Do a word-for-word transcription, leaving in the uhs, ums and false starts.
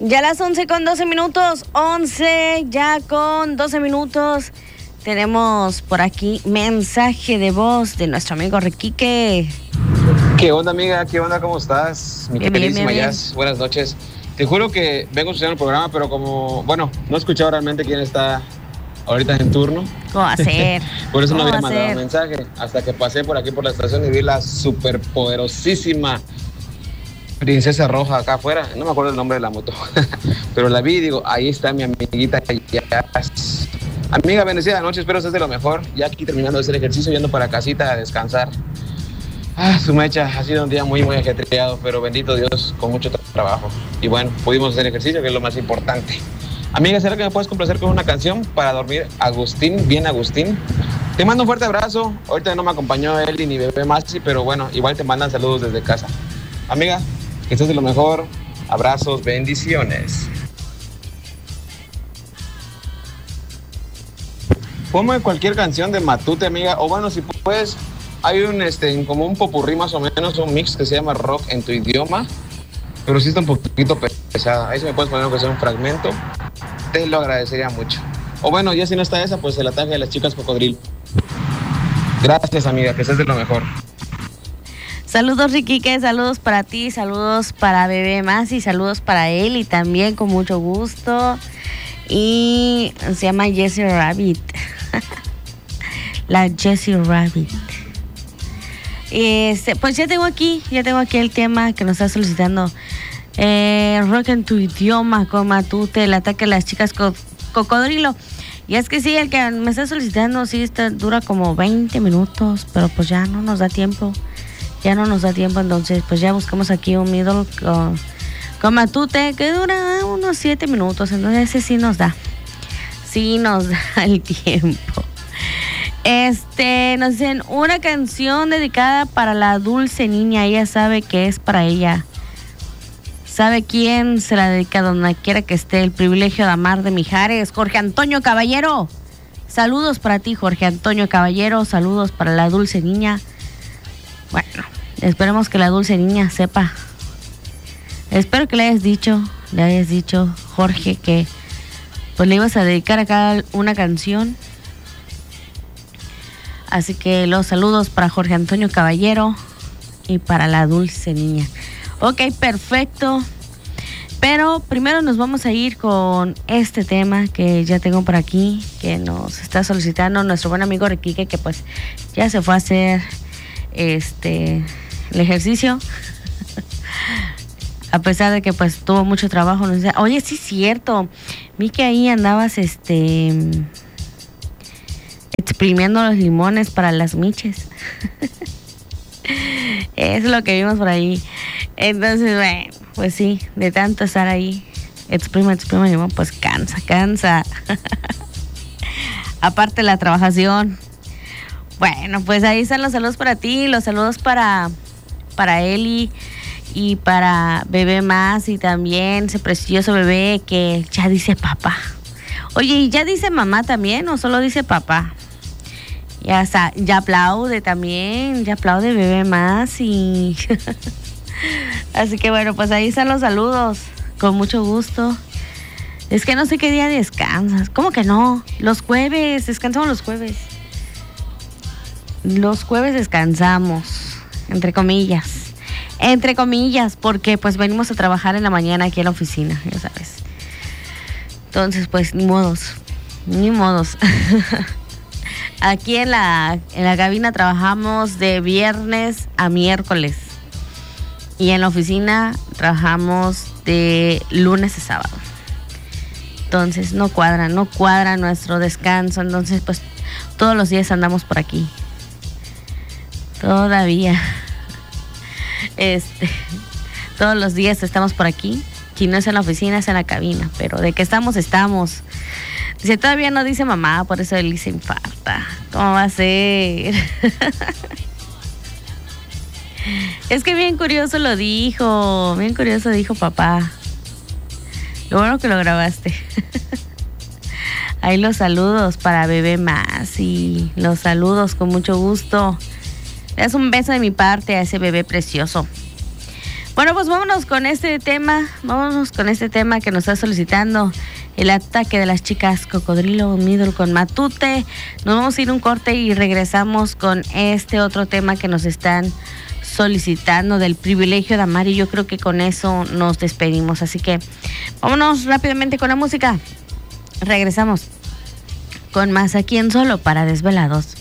Ya las once con doce minutos, once ya con doce minutos. Tenemos por aquí mensaje de voz de nuestro amigo Riquique. ¿Qué onda, amiga? ¿Qué onda? ¿Cómo estás? Mi bien, queridísima bien, bien, Jazz. Buenas noches. Te juro que vengo escuchando el programa, pero como, bueno, no he escuchado realmente quién está ahorita en turno. ¿Cómo va a ser? Por eso no ¿Cómo había va a mandado ser? mensaje. Hasta que pasé por aquí por la estación y vi la superpoderosísima Princesa Roja acá afuera. No me acuerdo el nombre de la moto. Pero la vi y digo, ahí está mi amiguita Jazz. Amiga, bendecida noche, espero estés de lo mejor. Ya aquí terminando de hacer ejercicio, yendo para casita a descansar. Ah, su mecha, ha sido un día muy, muy ajetreado, pero bendito Dios, con mucho tra- trabajo. Y bueno, pudimos hacer ejercicio, que es lo más importante. Amiga, ¿será que me puedes complacer con una canción para dormir? Agustín, bien Agustín. Te mando un fuerte abrazo. Ahorita no me acompañó Eli ni bebé Masi, pero bueno, igual te mandan saludos desde casa. Amiga, que estés de lo mejor. Abrazos, bendiciones. Ponme cualquier canción de Matute, amiga, o bueno, si puedes... Hay un, este, como un popurrí más o menos, un mix que se llama Rock en tu idioma, pero sí está un poquito pesada. Ahí si me puedes poner que sea un fragmento, te lo agradecería mucho. O bueno, ya si no está esa, pues el ataque de las chicas cocodrilo. Gracias, amiga, que estés de lo mejor. Saludos, Riquique, saludos para ti, saludos para Bebé Más y saludos para él y también con mucho gusto. Y se llama Jessie Rabbit. La Jessie Rabbit. Este, pues ya tengo aquí, ya tengo aquí el tema que nos está solicitando. Eh, rock en tu idioma con Matute, el ataque a las chicas co- cocodrilo. Y es que sí, el que me está solicitando, sí, está, dura como veinte minutos, pero pues ya no nos da tiempo. Ya no nos da tiempo, entonces pues ya buscamos aquí un middle con, con Matute que dura unos siete minutos, entonces ese sí nos da. Sí nos da el tiempo. Este, nos dicen una canción dedicada para la dulce niña. Ella sabe que es para ella. ¿Sabe quién se la dedica donde quiera que esté? El privilegio de amar de Mijares, Jorge Antonio Caballero. Saludos para ti, Jorge Antonio Caballero. Saludos para la dulce niña. Bueno, esperemos que la dulce niña sepa. Espero que le hayas dicho, le hayas dicho, Jorge, que pues le ibas a dedicar acá una canción. Así que los saludos para Jorge Antonio Caballero y para la dulce niña. Ok, perfecto. Pero primero nos vamos a ir con este tema que ya tengo por aquí, que nos está solicitando nuestro buen amigo Riquique, que pues ya se fue a hacer este el ejercicio. A pesar de que pues tuvo mucho trabajo, nos dice, oye, sí es cierto, vi que ahí andabas este... exprimiendo los limones para las miches. Es lo que vimos por ahí. Entonces, bueno, pues sí, de tanto estar ahí, exprime, exprime limón, pues cansa, cansa. Aparte la trabajación. Bueno, pues ahí están los saludos para ti, los saludos para, para Eli y para Bebé Más y también ese precioso bebé que ya dice papá. Oye, ¿y ya dice mamá también o solo dice papá? Ya, ya aplaude también, ya aplaude Bebé Más y... Así que bueno, pues ahí están los saludos, con mucho gusto. Es que no sé qué día descansas. ¿Cómo que no? Los jueves, descansamos los jueves. Los jueves descansamos, entre comillas. Entre comillas, porque pues venimos a trabajar en la mañana aquí en la oficina, ya sabes. Entonces, pues, ni modos, ni modos. Aquí en la, en la cabina trabajamos de viernes a miércoles. Y en la oficina trabajamos de lunes a sábado. Entonces no cuadra, no cuadra nuestro descanso. Entonces pues todos los días andamos por aquí. Todavía. Este, todos los días estamos por aquí. Si no es en la oficina, es en la cabina. Pero de que estamos, estamos. Dice, todavía no dice mamá, por eso él se infarta. ¿Cómo va a ser? Es que bien curioso lo dijo, bien curioso dijo papá. Lo bueno que lo grabaste. Ahí los saludos para Bebé Más y los saludos con mucho gusto. Le das un beso de mi parte a ese bebé precioso. Bueno, pues vámonos con este tema, vámonos con este tema que nos está solicitando el ataque de las chicas Cocodrilo Middle con Matute. Nos vamos a ir un corte y regresamos con este otro tema que nos están solicitando del privilegio de amar, y yo creo que con eso nos despedimos. Así que vámonos rápidamente con la música. Regresamos con más aquí en Solo para Desvelados.